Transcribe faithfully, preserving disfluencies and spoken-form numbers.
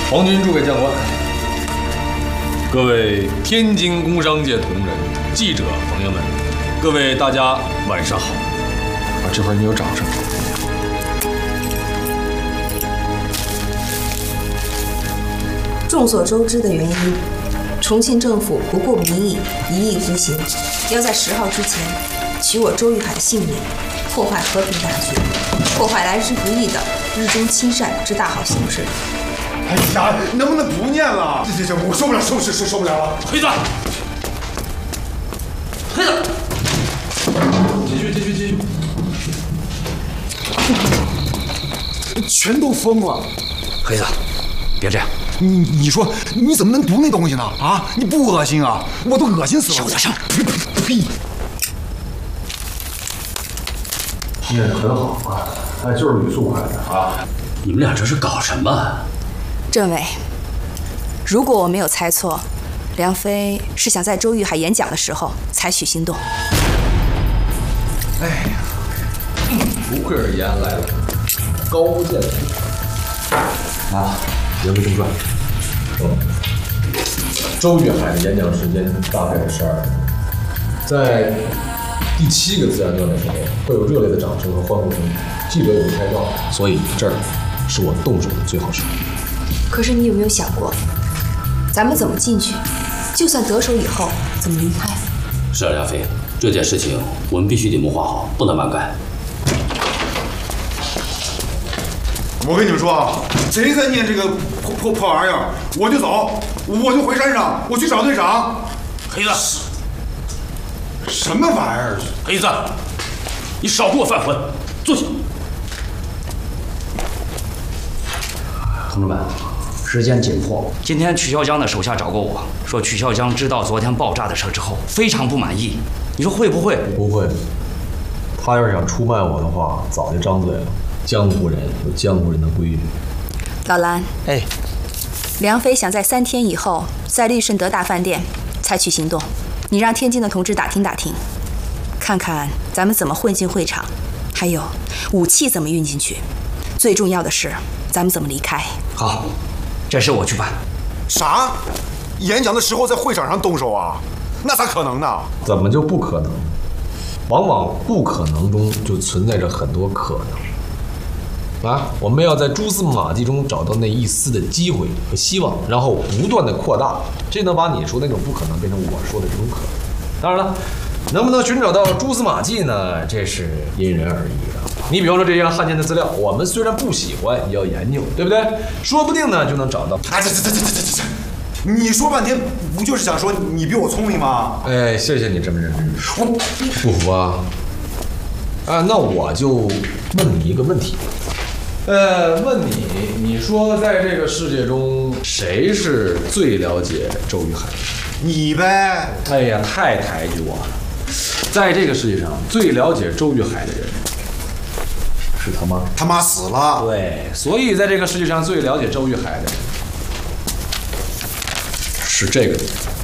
皇军诸位将官，各位天津工商界同仁、记者朋友们，各位大家晚上好！啊，这会儿你有掌声。 众所周知的原因，重庆政府不顾民意，一意孤行，要在十号之前取我周玉海的性命，破坏和平大局，破坏来之不易的日中亲善之大好形势。 哎呀，能不能不念了？这这这，我受不了，受受受受不了了！ 黑子，黑子，继续继续继续。 全都疯了！ 黑子，别这样。 你你说你怎么能读那东西呢？啊，你不恶心啊？我都恶心死了！ 小点声！ 呸！ 念得很好啊，哎，就是语速快点啊！ 你们俩这是搞什么？ 政委，如果我没有猜错，梁飞是想在周玉海演讲的时候采取行动。 哎呀，不愧是延安来了，高见长。啊，言归正传。嗯，周玉海的演讲时间大概是十二分钟，在第七个自然段的时候，会有热烈的掌声和欢呼声，记者也会拍照，所以这儿是我动手的最好时候。 可是你有没有想过，咱们怎么进去？就算得手以后，怎么离开？ 是啊，梁飞，这件事情我们必须得谋划好，不能慢干。 我跟你们说啊，谁再念这个破破破玩意儿，我就走，我就回山上，我去找队长。 黑子， 什么玩意儿？ 黑子，你少给我犯浑，坐下。同志们，时间紧迫。今天曲孝江的手下找过我，说曲孝江知道昨天爆炸的事之后，非常不满意。你说会不会？ 不会。他要是想出卖我的话，早就张嘴了。江湖人有江湖人的规矩。 老蓝， 哎， 梁飞想在三天以后在利顺德大饭店采取行动，你让天津的同志打听打听，看看咱们怎么混进会场，还有武器怎么运进去，最重要的是咱们怎么离开。 好，这事我去办。 啥？演讲的时候在会场上动手啊？那咋可能呢？ 怎么就不可能？往往不可能中就存在着很多可能。啊，我们要在蛛丝马迹中找到那一丝的机会和希望，然后不断的扩大，这能把你说那种不可能变成我说的这种可能。当然了，能不能寻找到蛛丝马迹呢？这是因人而异的。你比方说这些汉奸的资料，我们虽然不喜欢，也要研究，对不对？说不定呢就能找到。 哎，这这这这这这这，你说半天不就是想说你比我聪明吗？ 哎，谢谢你这么认真。我不服啊！啊，那我就问你一个问题。呃，问你，你说在这个世界中，谁是最了解周玉海的？ 你呗。 哎呀，太抬举我了。在这个世界上，最了解周玉海的人是他妈。 他妈死了。 对，所以在这个世界上最了解周玉海的人是这个人。